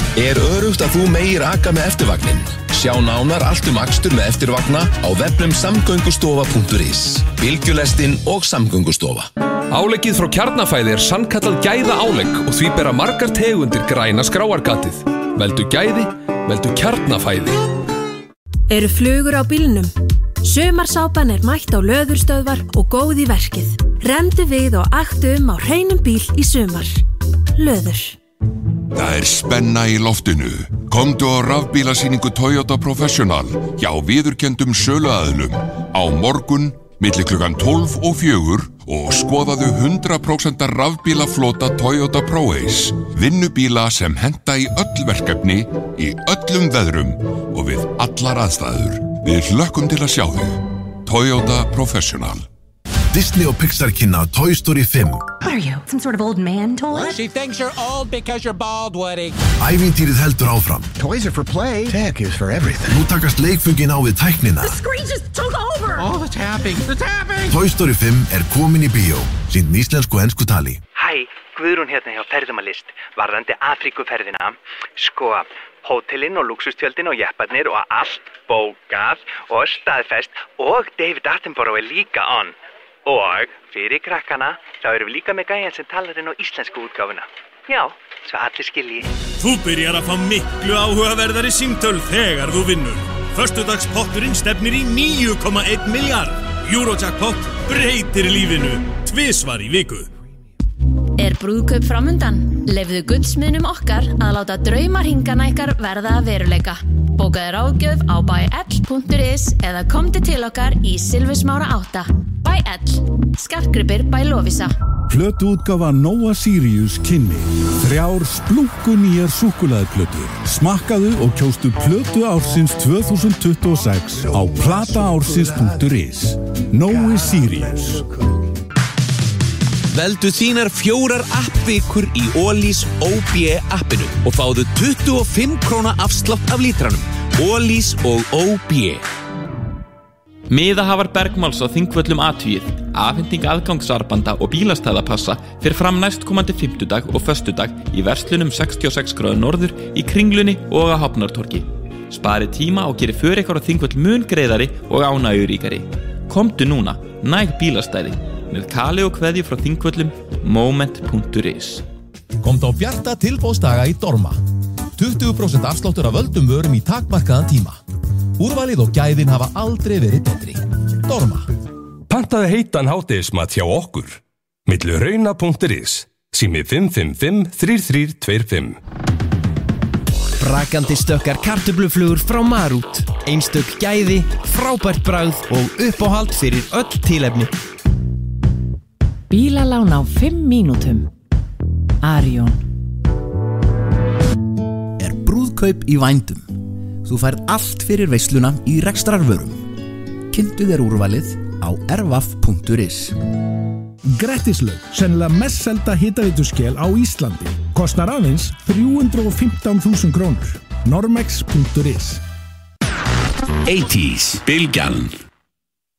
Öruggt að þú megir aka með eftirvagnin? Sjá nánar allt akstur með eftirvagna á vefnum samgöngustofa.is. Bylgjulestin og Samgöngustofa. Áleggið frá Kjarnafæði sannkallað gæða álegg og því bera margar tegundir græna skráargatið. Veldu gæði, veldu Kjarnafæði. Eru flugur á bílnum? Sumarsápan mætt á löðurstöðvar og góð í verkið. Rendu við og aktu á hreinum bíl í sumar. Löður. Það spenna í loftinu. Komdu á rafbílasýningu Toyota Professional hjá viðurkenndum söluaðilum á morgun milli klukkan 12 og 4 og skoðaðu 100% rafbílaflota Toyota ProAce. Vinnubíla sem henta í öll verkefni, í öllum veðrum og við allar aðstæður. Við hlökkum til að sjá þig. Toyota Professional. Disney og Pixar kynna Toy Story 5. What are you, some sort of old man toy? She thinks you're old because you're bald, Woody. Ævintýrið heldur áfram. Toys are for play. Tech is for everything. Nú takast leikföngin á við tæknina. The screen just took over. Oh, the tapping. Toy Story 5 komin í bíó. Sýnd íslensku og ensku tali. Hæ, Guðrún hérna hjá Ferðamalist. Varðandi Afríkuferðina. Sko, hótelin og luxustjöldin og jepparnir og allt bókað og staðfest og David Attenborough líka on. Og fyrir krakkana, þá erum við líka með gæjan sem talar inn á íslensku útgáfuna. Já, svo allir skilji. Þú byrjar að fá miklu áhugaverðari símtöl þegar þú vinnur. Föstudagspotturinn stefnir í 9,1 miljard. Eurojackpot breytir lífinu 2 svar í viku. Brúðkaup framundan? Leyfðu gullsmiðnum okkar að láta draumarhingana ykkar verða að veruleika. Bókaðu ráðgjöf á byl.is eða komdu til okkar í Silfursmára 8. Byl, skartgripir by Lovisa. Plötuútgáfa Nóa Sirius kynni 3 splunkunýjar súkkulaðiplötur. Smakkaðu og kjóstu plötu ársins 2026 á plataársins.is. Nói Sirius. Veldu þínar 4 appvikur í Ólís OB appinu og fáðu 25 króna afslátt af lítranum. Ólís og OB. Miðahafar bergmáls á Þingvöllum athugið. Afhending aðgangsarbanda og bílastæðapassa fer fram næstkomandi fimmtudag og föstudag í verslunum 66 gráður norður í Kringlunni og á Hafnartorgi. Sparið tíma og gerið för ykkur á Þingvöll mun greiðari og ánægjuríkari. Komdu núna, næg bílastæði. Með kali og kveðju frá Þingvöllum, moment.is. Komdu á bjarta tilboðsdaga í Dorma. 20% afsláttur af völdum vörum í takmarkaðan tíma. Úrvalið og gæðin hafa aldrei verið betri. Dorma. Pantaðu heitan hádegismat hjá okkur. Milli rauna.is. Sími 555 3325. Brakandi stökkar kartöfluflugur frá Marút. Einstök gæði, frábært bragð og uppáhald fyrir öll tilefni. Bílalán á 5 mínútum. Arion. Brúðkaup í vændum. Þú færð allt fyrir veisluna í rekstrarvörum. Kynntu þér úrvalið á ervaf.is. Grettislaug, sennilega mest selda hitaveituskel á Íslandi. Kostar aðeins 315.000 krónur. Normex.is. 80s, Bylgjan.